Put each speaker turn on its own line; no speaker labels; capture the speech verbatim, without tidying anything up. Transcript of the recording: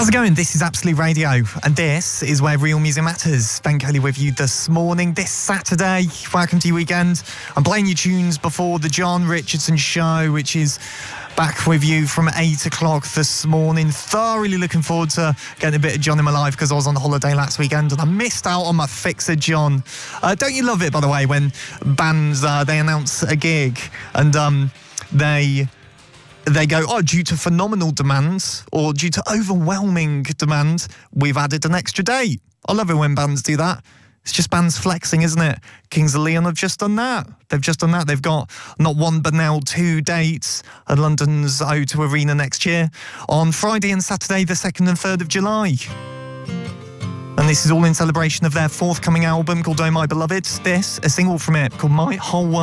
How's it going? This is Absolute Radio, and this is where real music matters. Ben Coley with you this morning, this Saturday. Welcome to your weekend. I'm playing you tunes before the John Richardson Show, which is back with you from eight o'clock this morning. Thoroughly looking forward to getting a bit of John in my life because I was on holiday last weekend and I missed out on my fixer John. Uh, don't you love it, by the way, when bands, uh, they announce a gig and um, they... They go, oh, due to phenomenal demand or due to overwhelming demand, we've added an extra date. I love it when bands do that. It's just bands flexing, isn't it? Kings of Leon have just done that. They've just done that. They've got not one but now two dates at London's O two Arena next year on Friday and Saturday, the second and third of July. And this is all in celebration of their forthcoming album called Oh My Beloved. This, a single from it called My Whole World.